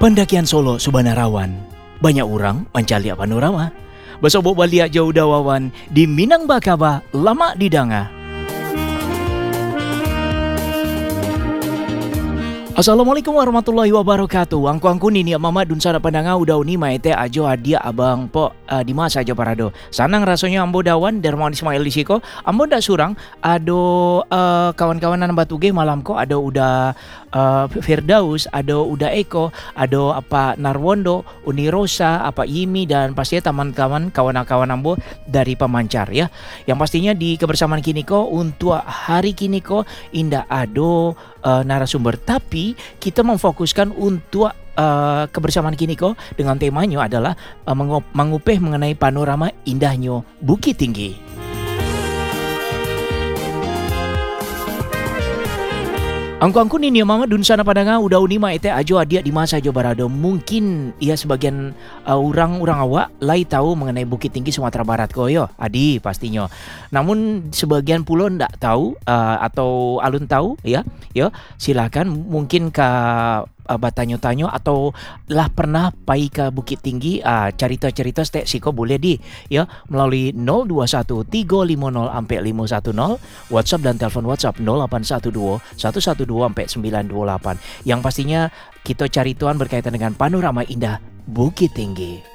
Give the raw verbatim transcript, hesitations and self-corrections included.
Pendakian Solo Subanarawan, banyak orang mencari panorama. Besobok baliak jauh dawawan di Minang Bakaba, lama di Danga. Assalamualaikum warahmatullahi wabarakatuh. Angku-angku nini mama dun sana pandanga udah uni maete ajo adia abang po uh, di masa ajo parado. Sanang rasanya ambo dawan Dermawan Ismail disiko. Ambo ndak surang ado uh, kawan-kawanan batuge malam ko ado udah uh, Firdaus, ado udah Eko, ado apa Narwondo, Uni Rosa, apa Yimi dan pastinya teman-teman kawan-kawan ambo dari pemancar ya. Yang pastinya di kebersamaan kini ko untuk hari kini ko indah ado uh, narasumber, tapi kita memfokuskan untuk uh, kebersamaan kini kok dengan temanya adalah uh, mengupeh mengenai panorama indahnya Bukit Tinggi. Angku-angku nini mama dun sana padanga udah uni maete ajo adia di masa ajo barado. Mungkin ya sebagian uh, orang-orang awak lai tahu mengenai Bukit Tinggi Sumatera Barat koyo adi pastinya. Namun sebagian pulau ndak tahu uh, atau alun tahu ya. Yo silakan mungkin ke uh, batanyo-tanyo atau lah pernah pai ke Bukit Tinggi, uh, cerita-cerita stek siko boleh di ya melalui nol dua satu tiga lima nol sampai lima satu nol, WhatsApp dan telepon WhatsApp nol delapan satu dua satu satu dua sampai sembilan dua delapan. Yang pastinya kita cari tuan berkaitan dengan panorama indah Bukit Tinggi.